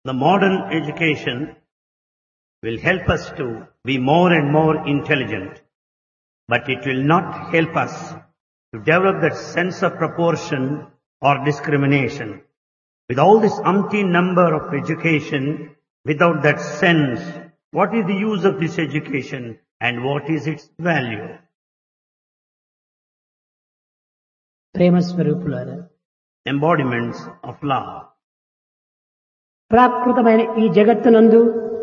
The modern education will help us to be more and more intelligent, but it will not help us to develop that sense of proportion or discrimination. With all this umpteen number of education, without that sense, what is the use of this education and what is its value? ప్రేమ స్వరూపులారా, Embodiments of love. ప్రాకృతమైన ఈ జగత్తునందు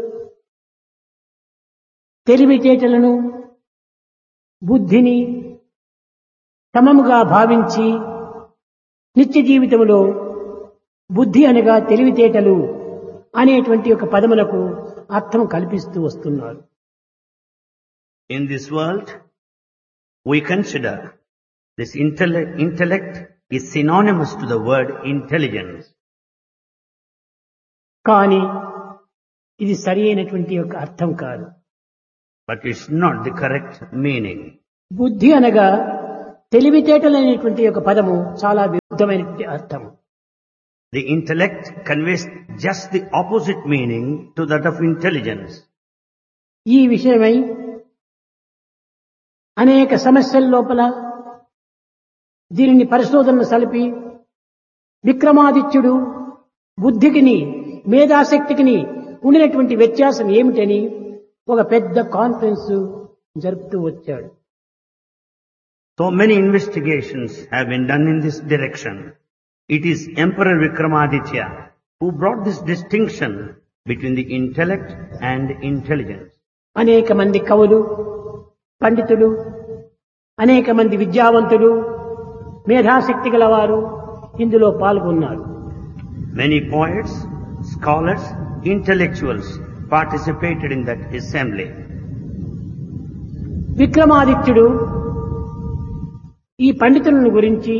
తెలివితేటలను బుద్ధిని సమముగా భావించి నిత్య జీవితంలో బుద్ధి అనగా తెలివితేటలు అనేటువంటి ఒక పదములకు అర్థం కల్పిస్తూ వస్తున్నారు. In this world, we consider this intellect is synonymous to the word intelligence. కానీ ఇది సరి అయినటువంటి ఒక అర్థం కాదు. But it's not the correct meaning. బుద్ధి అనగా తెలివితేటలైనటువంటి ఒక పదము చాలా విరుద్ధమైనటువంటి అర్థం. The intellect conveys just the opposite meaning to that of intelligence. ఈ విషయమై అనేక సమస్యల లోపల దీనిని పరిశోధనను సలిపి విక్రమాదిత్యుడు బుద్ధికిని మేధాశక్తికిని ఉండినటువంటి వ్యత్యాసం ఏమిటని ఒక పెద్ద కాన్ఫరెన్స్ జరుపుతూ వచ్చాడు. So many investigations have been done in this direction. It is Emperor Vikramaditya who brought this distinction between the intellect and intelligence. అనేక మంది కవులు, పండితులు, అనేక మంది విద్యావంతులు, మేధాశక్తి గలవారు ఇందులో పాల్గొన్నారు. Many poets, scholars, intellectuals participated in that assembly. విక్రమాదిత్యుడు ఈ పండితులను గురించి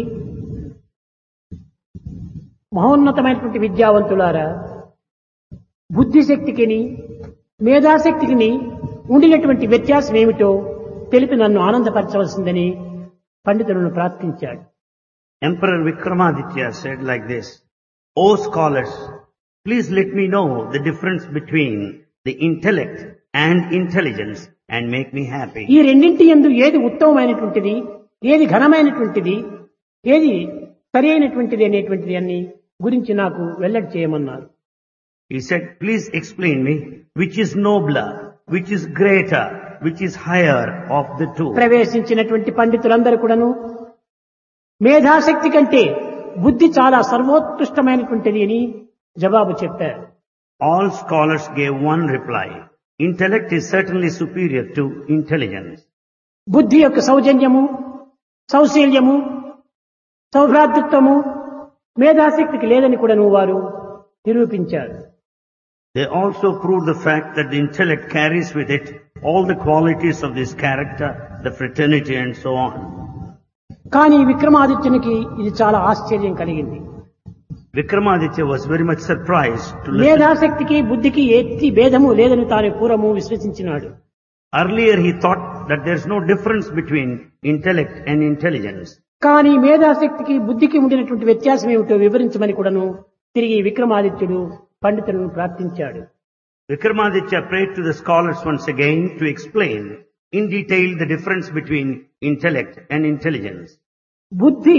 మహోన్నతమైనటువంటి విద్యావంతులారా, బుద్ధిశక్తికిని మేధాశక్తికిని ఉండినటువంటి వ్యత్యాసం ఏమిటో తెలిపి నన్ను ఆనందపరచవలసిందని పండితులను ప్రార్థించాడు. Emperor Vikramaditya said like this, "O scholars, please let me know the difference between the intellect and intelligence and make me happy." ఈ రెండింటి యందు ఏది ఉత్తమమైనటువంటిది, ఏది ఘనమైనటువంటిది, ఏది సరి అయినటువంటిది అనేటువంటిది అన్ని గురించి నాకు వెల్లడి చేయమన్నారు. He said, "Please explain me which is nobler, which is greater, which is higher of the two." ప్రవేశించినటువంటి పండితులందరూ కూడాను మేధాశక్తి కంటే బుద్ధి చాలా సర్వోత్కృష్టమైనటువంటిది అని జవాబు చెప్పారు. All scholars gave one reply. Intellect is certainly superior to intelligence. బుద్ధి యొక్క సౌజన్యము, సౌశీల్యము, సౌభ్రాతృత్వము మేధాశక్తికి లేదని కూడా వారు నిరూపించారు. They also proved the fact that the intellect carries with it all the qualities of this character, the fraternity and so on. కానీ విక్రమాదిత్యునికి ఇది చాలా ఆశ్చర్యం కలిగింది. Vikramaditya was very much surprised to listen. మేధాశక్తికి బుద్ధికి ఎట్టి భేదము లేదని తాను పూర్వము విశ్వసించినాడు. Earlier he thought that there is no difference between intellect and intelligence. కానీ మేధాశక్తికి బుద్ధికి ఉండినటువంటి వ్యత్యాసం ఏమిటో వివరించమని కూడాను తిరిగి విక్రమాదిత్యుడు పండితులను ప్రార్థించాడు. Vikramaditya prayed to the scholars once again to explain in detail the difference between intellect and intelligence. బుద్ధి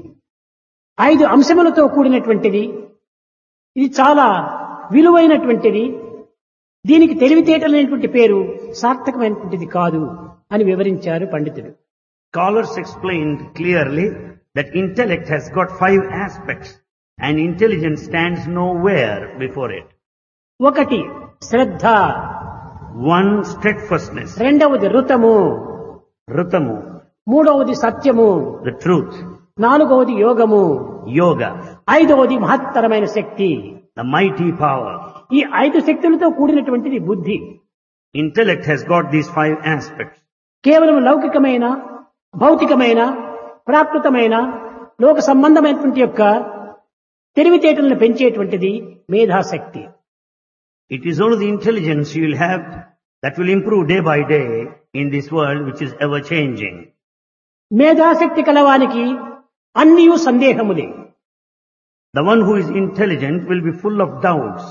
5 అంశములతో కూడినటువంటిది. ఇది చాలా విలువైనటువంటిది. దీనికి తెలివితేటలైనటువంటి పేరు సార్థకమైనటువంటిది కాదు అని వివరించారు పండితుడు. Scholars explained clearly that intellect has got 5 aspects and intelligence stands nowhere before it. ఒకటి శ్రద్ధ, 1, steadfastness, రెండవది ఋతము, ritamu, మూడవది సత్యము, the truth, నాలుగవది యోగము, yoga, ఐదవది మహత్తరమైన శక్తి. the mighty power. ఈ 5 శక్తులతో కూడినటువంటిది బుద్ధి. Intellect has got these 5 aspects. కేవలం లౌకికమైన, భౌతికమైన, ప్రాకృతమైన, లోక సంబంధమైనటువంటి యొక్క తెలివితేటలను పెంచేటువంటిది మేధాశక్తి. It is only the intelligence you will have that will improve day by day in this world which is ever changing. మేధాశక్తి కలవానికి అన్నియు సందేహములే. The one who is intelligent will be full of doubts.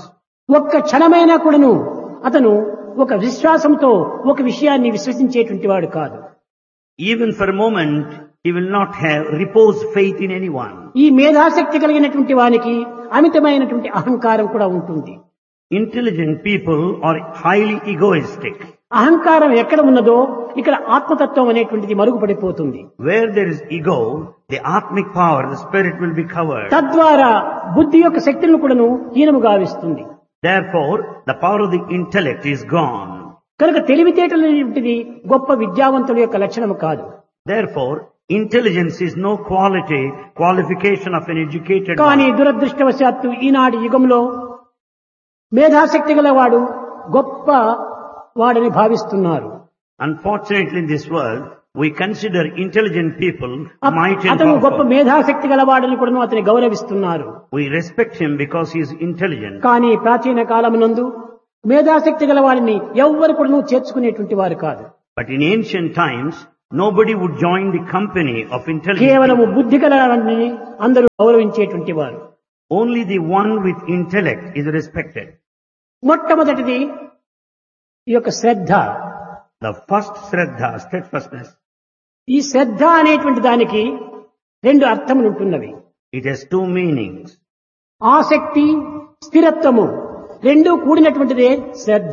ఒక్క క్షణమైనా కూడాను అతను ఒక విశ్వాసంతో ఒక విషయాన్ని విశ్వసించేటువంటి వాడు కాదు. Even for a moment, he will not have reposed faith in anyone. ఈ మేధాశక్తి కలిగినటువంటి వానికి అమితమైనటువంటి అహంకారం కూడా ఉంటుంది. Intelligent people are highly egoistic. అహంకారం ఎక్కడ ఉన్నదో ఇక్కడ ఆత్మతత్వం అనేటువంటిది మరుగుపడిపోతుంది. Where there is ego, the atmic power, the spirit will be covered. తద్వారా బుద్ధి యొక్క శక్తులను కూడాను హీనము గావిస్తుంది. Therefore, the power of the intellect is gone. కనుక తెలివితేటలు అనేటువంటిది గొప్ప విద్యావంతుల యొక్క లక్షణము కాదు. Therefore, intelligence is no qualification of an educated కానీ man. దురదృష్టవశాత్తు ఈనాటి యుగంలో మేధాశక్తి గలవాడు గొప్ప వాడని భావిస్తున్నారు. Unfortunately, in this world, we consider intelligent people mighty and అతను గొప్ప powerful. మేధాశక్తి గలవాడని కూడా అతని గౌరవిస్తున్నారు. We respect him because he is intelligent. కానీ ప్రాచీన కాలమునందు మేధాశక్తి గలవాడిని ఎవ్వరు కూడా చేర్చుకునేటువంటి వారు కాదు. But in ancient times, nobody would join the company of intelligent కేవలము people. బుద్ధి గలవాడిని అందరూ గౌరవించేటువంటి వారు. Only the one with intellect is respected. మొట్టమొదటిది ఈ యొక్క శ్రద్ధ. The first Shraddha, steadfastness, ఈ శ్రద్ధ అనేటువంటి దానికి రెండు అర్థములు ఉంటున్నవి. it has two meanings. ఆసక్తి, స్థిరత్వము రెండూ కూడినటువంటిదే శ్రద్ధ.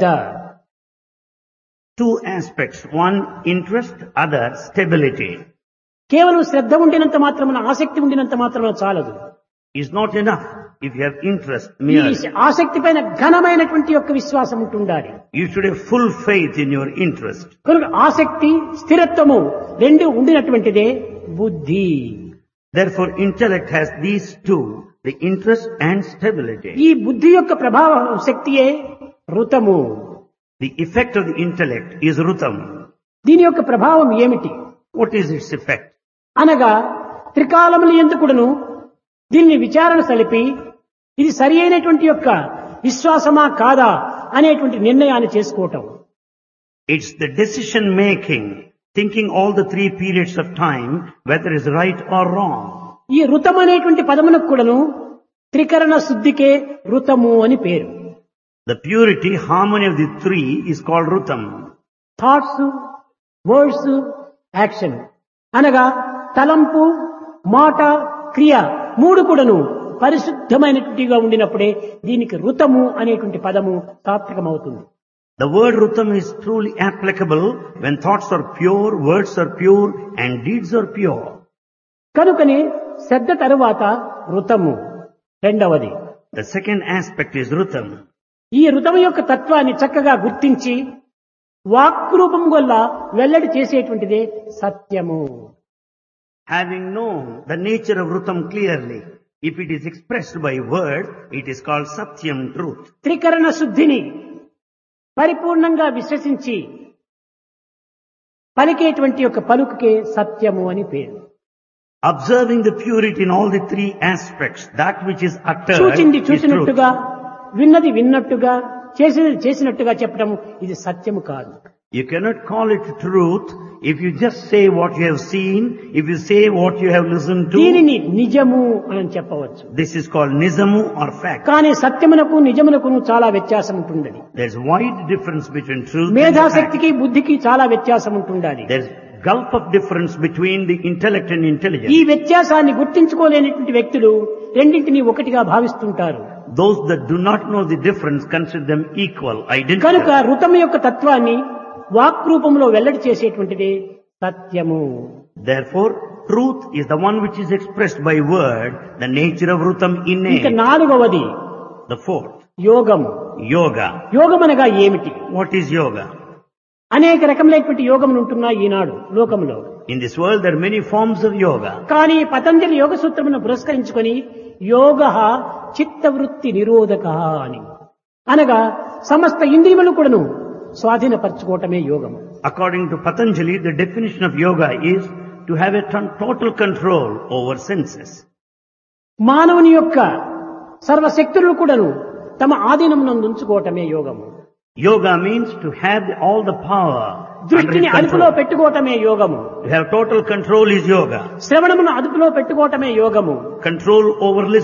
Two aspects. One, interest, other, stability. కేవలం శ్రద్ధ ఉండినంత మాత్రమున, ఆసక్తి ఉండినంత మాత్రమున చాలదు. Is not enough if you have interest ఈ merely. ఆసక్తి పైన ఘనమైనటువంటి యొక్క విశ్వాసం ఉంటుండాలి. You should have full faith in your interest. కనుక ఆసక్తి, స్థిరత్వము రెండు ఉండినటువంటిదే బుద్ధి. Therefore, intellect has these two, the interest and stability. ఈ బుద్ధి యొక్క ప్రభావ శక్తియే ఋతము. The effect of the intellect is rutam. దీని యొక్క ప్రభావం ఏమిటి What is its effect? అనగా త్రికాలములు ఎందుకుడును దీన్ని విచారణ సలిపి ఇది సరి అయినటువంటి యొక్క విశ్వాసమా కాదా అనేటువంటి నిర్ణయాన్ని చేసుకోవటం. It's the decision making, thinking all the 3 periods of time, whether it's right or wrong. ఈ ఋతం అనేటువంటి పదమునకు కూడాను త్రికరణ శుద్ధికే ఋతము అని పేరు. The purity, harmony of the 3 is called rutam. Thoughts, words, action అనగా తలంపు, మాట, క్రియ మూడు కూడాను పరిశుద్ధమైనట్టుగా ఉండినప్పుడే దీనికి ఋతము అనేటువంటి పదము సార్థకమవుతుంది. The word rutam is truly applicable when thoughts are pure, words are pure, and deeds are pure. కనుకనే శ్రద్ధ తరువాత ఋతము రెండవది. The second aspect is rutam. ఈ ఋతము యొక్క తత్వాన్ని చక్కగా గుర్తించి వాక్రూపం వల్ల వెల్లడి చేసేటువంటిదే సత్యము. Having known the nature of rutam clearly, if it is expressed by word, it is called satyam, truth. త్రికరణ శుద్ధిని పరిపూర్ణంగా విశ్వసించి పలికేటువంటి యొక్క పలుకుకే సత్యము అని పేరు. Observing the purity in all the 3 aspects, that which is uttered చూచింది is చూసినట్టుగా, truth. విన్నది విన్నట్టుగా, చేసినది చేసినట్టుగా చెప్పడం ఇది సత్యము కాదు. You cannot call it truth if you just say what you have seen, if you say what you have listened to. దీనిని నిజము అని చెప్పవచ్చు. This is called nizamu or fact. కానీ సత్యమునకు నిజమునకు చాలా వ్యత్యాసం ఉంటుండది. There's wide difference between truth and fact. మేధాశక్తికి బుద్ధికి చాలా వ్యత్యాసం ఉంటుండాలి. There's gulf of difference between the intellect and intelligence. ఈ వ్యత్యాసాన్ని గుర్తించుకోలేనటువంటి వ్యక్తులు రెండింటినీ ఒకటిగా భావిస్తుంటారు. Those that do not know the difference consider them equal, కనుక identical. ఋతము యొక్క తత్వాన్ని వాక్ రూపంలో వెల్లడి చేసేటువంటిదే సత్యము. Therefore, truth is the one which is expressed by word, the nature of rutam ఇంకా innate. నాలుగవది The fourth, యోగము. yoga. యోగం అనగా ఏమిటి? What is yoga? అనేక రకములైనటువంటి యోగములు ఉంటున్నాయి ఈనాడు లోకంలో. In this world there are many forms of yoga. కానీ పతంజలి యోగ సూత్రమును పురస్కరించుకొని యోగ చిత్తవృత్తి నిరోధక అని అనగా సమస్త ఇంద్రియములు కూడాను స్వాధీనపరచుకోవటమే యోగము. According to Patanjali, the definition of yoga is to have a total control over senses. మానవుని యొక్క సర్వశక్తులను కూడాను తమ ఆధీనమునందు ఉంచుకోవటమే యోగము. Yoga means to have all the power under దృష్టిని his అదుపులో control. పెట్టుకోవటమే యోగము. To have total control is yoga. శ్రవణమును అదుపులో పెట్టుకోవటమే యోగము. Control over listening.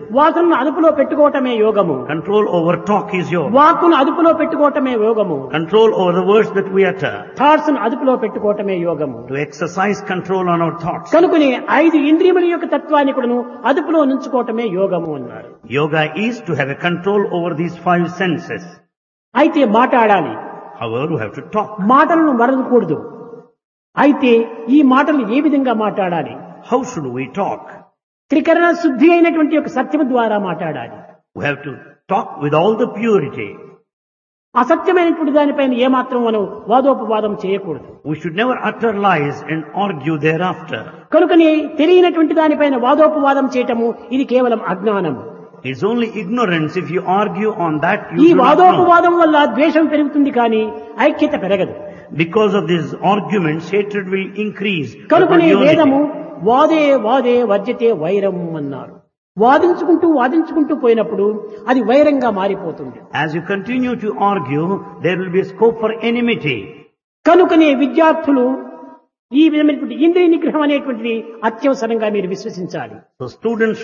వాసనను అదుపులో పెట్టుకోవటమే యోగము. Control over talk is yoga. వాక్కును అదుపులో పెట్టుకోవటమే యోగము. Control over the words that we utter. Thoughts ను అదుపులో పెట్టుకోవటమే యోగము. To exercise control on our thoughts. కనుకనే 5 ఇంద్రియముల యొక్క తత్వాన్ని కూడాను అదుపులో ఉంచుకోవటమే యోగము అన్నారు. Yoga is to have a control over these 5 senses. అయితే మాట్లాడాలి. However, we have to talk. మాటలను మరవకూడదు. అయితే ఈ మాటలు ఏ విధంగా మాట్లాడాలి? How should we talk? త్రికరణ శుద్ధి అయినటువంటి యొక్క సత్యము ద్వారా మాట్లాడాలి. We have to talk with all the purity. అసత్యమైనటువంటి దానిపైన ఏమాత్రం మనం వాదోపవాదం చేయకూడదు. We should never utter lies and argue thereafter. కనుకనే తెలియనటువంటి దానిపైన వాదోపవాదం చేయటము ఇది కేవలం అజ్ఞానం. It's only ignorance if you argue on that ఈ you do not know. వాదోపవాదం వల్ల ద్వేషం పెరుగుతుంది కానీ ఐక్యత పెరగదు. Because of these arguments, hatred will increase. but not కనుకనే unity. వేదము వాదే వాదే వర్జతే వైరం అన్నారు. వాదించుకుంటూ పోయినప్పుడు అది వైరంగా మారిపోతుంది. As you continue to argue, there will be a scope for enmity. కనుకనే విద్యార్థులు ఈ విధమైనటువంటి ఇంద్రియ నిగ్రహం అనేటువంటిది అత్యవసరంగా మీరు విశ్వసించాలి. So students